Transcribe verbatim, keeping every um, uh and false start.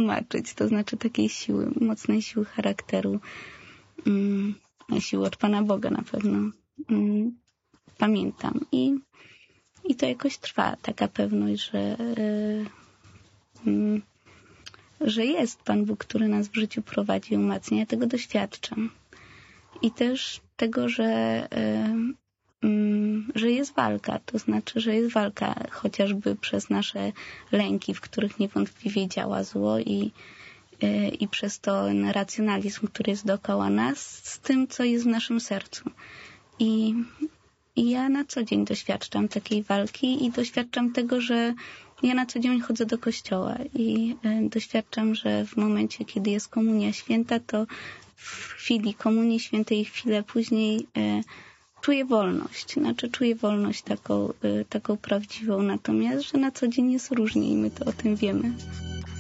wytłumaczyć, to znaczy takiej siły, mocnej siły charakteru, mm, siły od Pana Boga na pewno mm, pamiętam. I, I to jakoś trwa, taka pewność, że, yy, że jest Pan Bóg, który nas w życiu prowadzi i umacnia. Ja tego doświadczam. I też tego, że, yy, yy, że jest walka, to znaczy, że jest walka chociażby przez nasze lęki, w których niewątpliwie działa zło i i przez to ten racjonalizm, który jest dookoła nas, z tym, co jest w naszym sercu. I, i ja na co dzień doświadczam takiej walki i doświadczam tego, że ja na co dzień chodzę do kościoła i y, doświadczam, że w momencie, kiedy jest komunia święta, to w chwili komunii świętej i chwilę później y, czuję wolność. Znaczy czuję wolność taką, y, taką prawdziwą, natomiast, że na co dzień jest różnie i my to o tym wiemy.